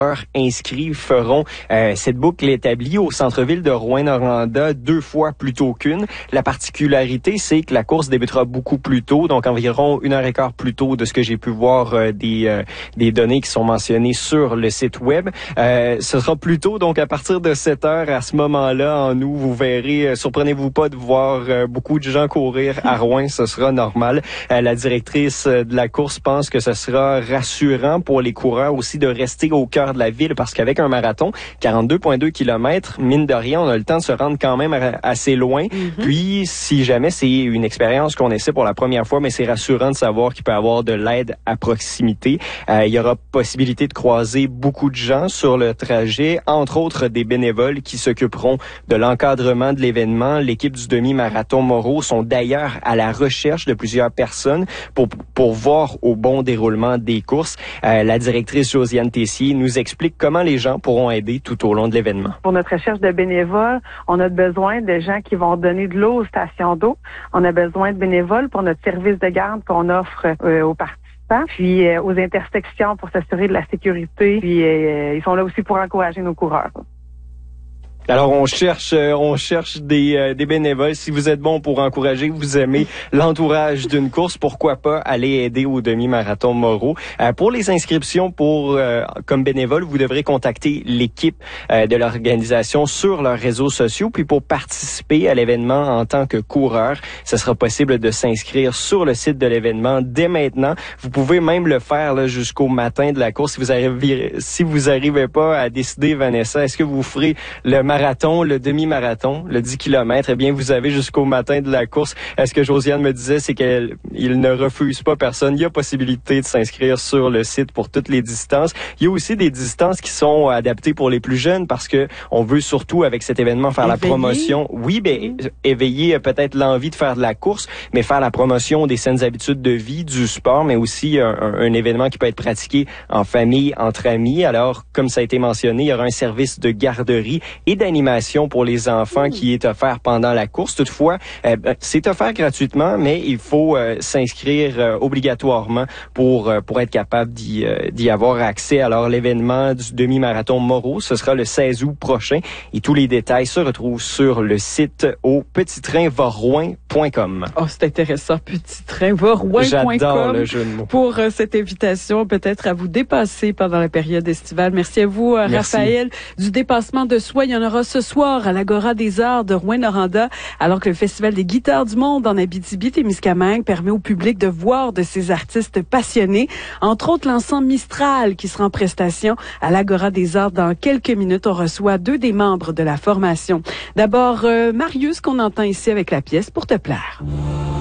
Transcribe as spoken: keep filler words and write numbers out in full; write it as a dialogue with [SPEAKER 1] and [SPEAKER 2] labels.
[SPEAKER 1] inscrits feront euh, cette boucle établie au centre-ville de Rouyn-Noranda deux fois plus tôt qu'une. La particularité, c'est que la course débutera beaucoup plus tôt, donc environ une heure et quart plus tôt de ce que j'ai pu voir euh, des euh, des données qui sont mentionnées sur le site web. Euh, ce sera plus tôt, donc à partir de sept heures, à ce moment-là, en août, vous verrez, euh, surprenez-vous pas de voir euh, beaucoup de gens courir à Rouyn, ce sera normal. Euh, la directrice de la course pense que ce sera rassurant pour les coureurs aussi de rester au cœur de la ville, parce qu'avec un marathon, quarante-deux virgule deux kilomètres, mine de rien, on a le temps de se rendre quand même assez loin. Mm-hmm. Puis, si jamais c'est une expérience qu'on essaie pour la première fois, mais c'est rassurant de savoir qu'il peut y avoir de l'aide à proximité. Euh, il y aura possibilité de croiser beaucoup de gens sur le trajet, entre autres des bénévoles qui s'occuperont de l'encadrement de l'événement. L'équipe du demi-marathon Moreau sont d'ailleurs à la recherche de plusieurs personnes pour pour voir au bon déroulement des courses. Euh, la directrice Josiane Tessier nous explique comment les gens pourront aider tout au long de l'événement.
[SPEAKER 2] Pour notre recherche de bénévoles, on a besoin de gens qui vont donner de l'eau aux stations d'eau. On a besoin de bénévoles pour notre service de garde qu'on offre euh, aux participants, puis euh, aux intersections pour s'assurer de la sécurité. Puis euh, ils sont là aussi pour encourager nos coureurs.
[SPEAKER 1] Alors, on cherche, euh, on cherche des, euh, des bénévoles. Si vous êtes bon pour encourager, vous aimez l'entourage d'une course, pourquoi pas aller aider au demi-marathon Moreau. Euh, pour les inscriptions pour euh, comme bénévole, vous devrez contacter l'équipe euh, de l'organisation sur leurs réseaux sociaux. Puis pour participer à l'événement en tant que coureur, ce sera possible de s'inscrire sur le site de l'événement dès maintenant. Vous pouvez même le faire là, jusqu'au matin de la course. Si vous arrivez, si vous arrivez pas à décider, Vanessa, est-ce que vous ferez le marathon, le demi-marathon, le dix kilomètres, eh bien, vous avez jusqu'au matin de la course. Ce que Josiane me disait, c'est qu'il ne refuse pas personne. Il y a possibilité de s'inscrire sur le site pour toutes les distances. Il y a aussi des distances qui sont adaptées pour les plus jeunes parce que on veut surtout, avec cet événement, faire éveiller. la promotion. Oui, ben, éveiller peut-être l'envie de faire de la course, mais faire la promotion des saines habitudes de vie, du sport, mais aussi un, un, un événement qui peut être pratiqué en famille, entre amis. Alors, comme ça a été mentionné, il y aura un service de garderie et d'animation pour les enfants mmh. qui est offert pendant la course. Toutefois, euh, c'est offert gratuitement, mais il faut euh, s'inscrire euh, obligatoirement pour euh, pour être capable d'y, euh, d'y avoir accès. Alors, l'événement du demi-marathon Moreau, ce sera le seize août prochain et tous les détails se retrouvent sur le site au petit train vorouin point com.
[SPEAKER 3] Oh, c'est intéressant, petit train vorouin point com.
[SPEAKER 1] J'adore le jeu de mots.
[SPEAKER 3] Pour euh, cette invitation, peut-être à vous dépasser pendant la période estivale. Merci à vous, euh,
[SPEAKER 1] Merci.
[SPEAKER 3] Raphaël. Du dépassement de soi, il y en aura ce soir à l'Agora des Arts de Rouyn-Noranda, alors que le Festival des guitares du monde en Abitibi-Témiscamingue permet au public de voir de ces artistes passionnés, entre autres l'ensemble Mistral qui sera en prestation à l'Agora des Arts dans quelques minutes. On reçoit deux des membres de la formation. D'abord, euh, Marius qu'on entend ici avec la pièce Pour te plaire.